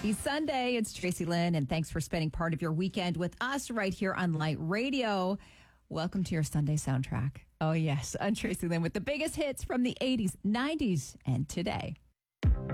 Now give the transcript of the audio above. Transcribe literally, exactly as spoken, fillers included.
Happy Sunday. It's Tracy Lynn, and thanks for spending part of your weekend with us right here on Light Radio. Welcome to your Sunday soundtrack. Oh, yes, I'm Tracy Lynn with the biggest hits from the eighties, nineties, and today.